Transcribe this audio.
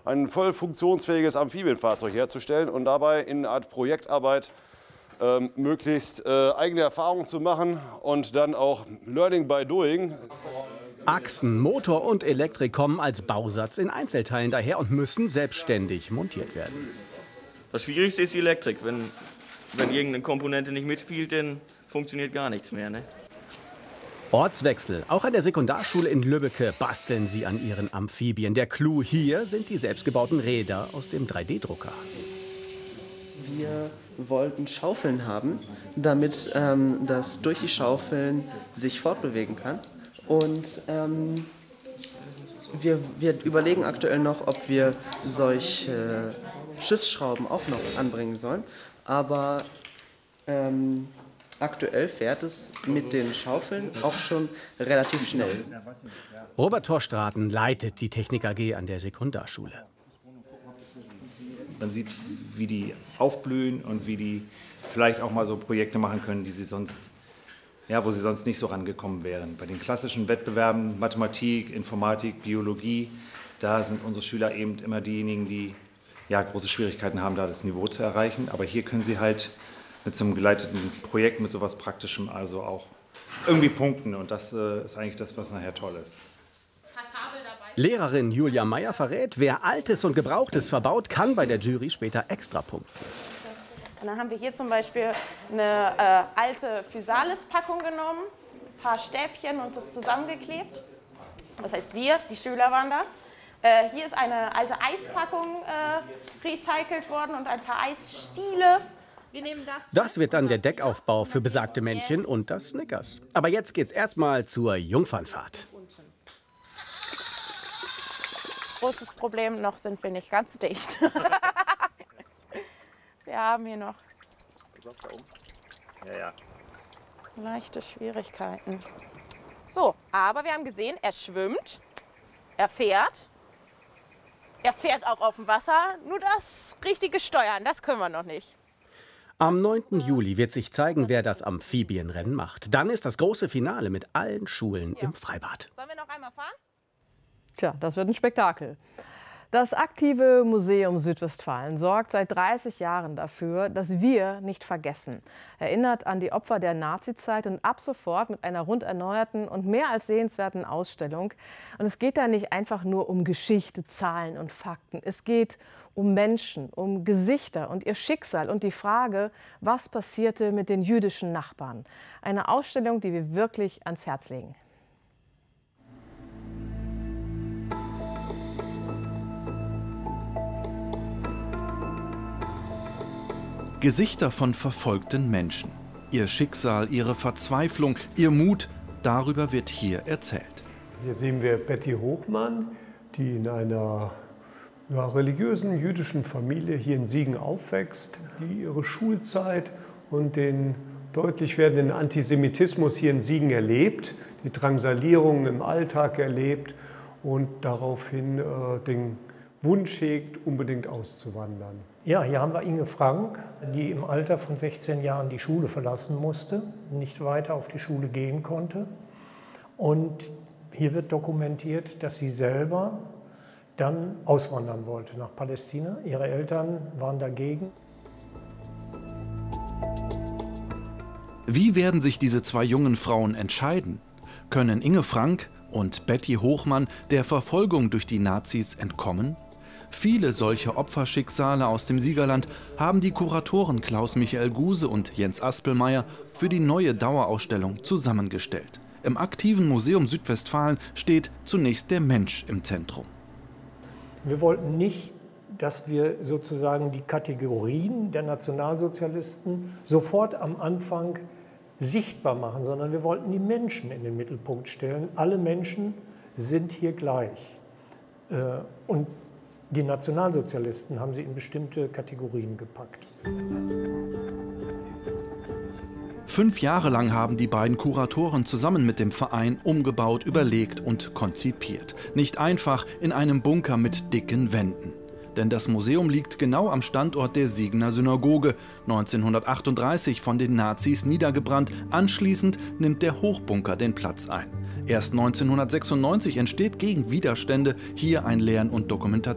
ein voll funktionsfähiges Amphibienfahrzeug herzustellen und dabei in einer Art Projektarbeit möglichst eigene Erfahrungen zu machen und dann auch Learning by Doing. Achsen, Motor und Elektrik kommen als Bausatz in Einzelteilen daher und müssen selbstständig montiert werden. Das Schwierigste ist die Elektrik. Wenn irgendeine Komponente nicht mitspielt, dann funktioniert gar nichts mehr. Ne? Ortswechsel. Auch an der Sekundarschule in Lübbecke basteln sie an ihren Amphibien. Der Clou hier sind die selbstgebauten Räder aus dem 3D-Drucker. Wir wollten Schaufeln haben, damit das durch die Schaufeln sich fortbewegen kann. Und wir überlegen aktuell noch, ob wir solche Schiffsschrauben auch noch anbringen sollen. Aber aktuell fährt es mit den Schaufeln auch schon relativ schnell. Robert Torstraten leitet die Technik AG an der Sekundarschule. Man sieht, wie die aufblühen und wie die vielleicht auch mal so Projekte machen können, die sie sonst, ja, wo sie sonst nicht so rangekommen wären. Bei den klassischen Wettbewerben Mathematik, Informatik, Biologie, da sind unsere Schüler eben immer diejenigen, die ja, große Schwierigkeiten haben, da das Niveau zu erreichen. Aber hier können sie halt mit so einem geleiteten Projekt, mit sowas Praktischem also auch irgendwie punkten. Und das ist eigentlich das, was nachher toll ist. Lehrerin Julia Meyer verrät, wer Altes und Gebrauchtes verbaut, kann bei der Jury später extra punkten. Und dann haben wir hier zum Beispiel eine alte Physalis-Packung genommen, ein paar Stäbchen und das zusammengeklebt. Das heißt, wir, die Schüler waren das. Hier ist eine alte Eispackung recycelt worden und ein paar Eisstiele. Wir nehmen das wird dann der Deckaufbau für besagte Männchen und das Snickers. Aber jetzt geht's erstmal zur Jungfernfahrt. Großes Problem, noch sind wir nicht ganz dicht. Wir haben hier noch leichte Schwierigkeiten. So, aber wir haben gesehen, er schwimmt, er fährt auch auf dem Wasser. Nur das richtige Steuern, das können wir noch nicht. Am 9. Juli wird sich zeigen, wer das Amphibienrennen macht. Dann ist das große Finale mit allen Schulen im Freibad. Sollen wir noch einmal fahren? Tja, das wird ein Spektakel. Das aktive Museum Südwestfalen sorgt seit 30 Jahren dafür, dass wir nicht vergessen. Erinnert an die Opfer der Nazizeit und ab sofort mit einer rund erneuerten und mehr als sehenswerten Ausstellung. Und es geht da nicht einfach nur um Geschichte, Zahlen und Fakten. Es geht um Menschen, um Gesichter und ihr Schicksal und die Frage, was passierte mit den jüdischen Nachbarn. Eine Ausstellung, die wir wirklich ans Herz legen. Gesichter von verfolgten Menschen. Ihr Schicksal, ihre Verzweiflung, ihr Mut, darüber wird hier erzählt. Hier sehen wir Betty Hochmann, die in einer religiösen jüdischen Familie hier in Siegen aufwächst, die ihre Schulzeit und den deutlich werdenden Antisemitismus hier in Siegen erlebt, die Drangsalierung im Alltag erlebt und daraufhin den Wunsch hegt, unbedingt auszuwandern. Ja, hier haben wir Inge Frank, die im Alter von 16 Jahren die Schule verlassen musste, nicht weiter auf die Schule gehen konnte. Und hier wird dokumentiert, dass sie selber dann auswandern wollte nach Palästina. Ihre Eltern waren dagegen. Wie werden sich diese zwei jungen Frauen entscheiden? Können Inge Frank und Betty Hochmann der Verfolgung durch die Nazis entkommen? Viele solche Opferschicksale aus dem Siegerland haben die Kuratoren Klaus-Michael Guse und Jens Aspelmeier für die neue Dauerausstellung zusammengestellt. Im aktiven Museum Südwestfalen steht zunächst der Mensch im Zentrum. Wir wollten nicht, dass wir sozusagen die Kategorien der Nationalsozialisten sofort am Anfang sichtbar machen, sondern wir wollten die Menschen in den Mittelpunkt stellen. Alle Menschen sind hier gleich. Und die Nationalsozialisten haben sie in bestimmte Kategorien gepackt. 5 Jahre lang haben die beiden Kuratoren zusammen mit dem Verein umgebaut, überlegt und konzipiert. Nicht einfach in einem Bunker mit dicken Wänden. Denn das Museum liegt genau am Standort der Siegener Synagoge, 1938 von den Nazis niedergebrannt. Anschließend nimmt der Hochbunker den Platz ein. Erst 1996 entsteht gegen Widerstände hier ein Lern- und Dokumentationszentrum.